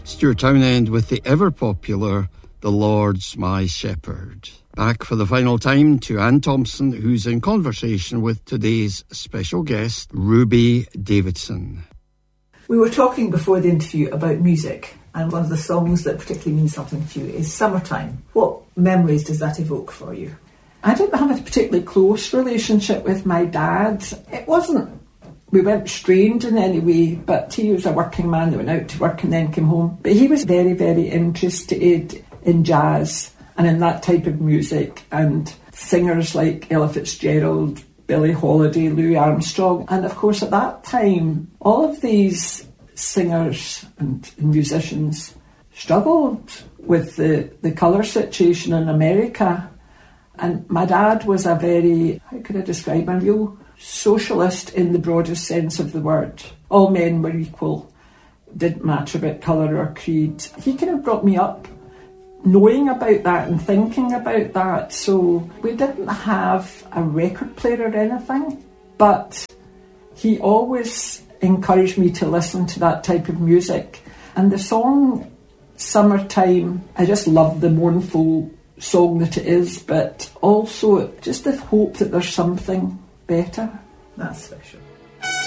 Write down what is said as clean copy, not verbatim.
Stuart Townend with the ever-popular The Lord's My Shepherd. Back for the final time to Anne Thompson, who's in conversation with today's special guest, Ruby Davidson. We were talking before the interview about music, and one of the songs that particularly means something to you is Summertime. What memories does that evoke for you? I didn't have a particularly close relationship with my dad. We weren't strained in any way, but he was a working man that went out to work and then came home. But he was very, very interested in jazz and in that type of music, and singers like Ella Fitzgerald, Billie Holiday, Louis Armstrong. And of course at that time, all of these singers and musicians struggled with the colour situation in America. And my dad was a very, how could I describe him, a real socialist in the broadest sense of the word. All men were equal, didn't matter about colour or creed. He kind of brought me up knowing about that and thinking about that. So we didn't have a record player or anything, but he always encouraged me to listen to that type of music. And the song Summertime, I just love the mournful song that it is, but also just the hope that there's something better. That's special.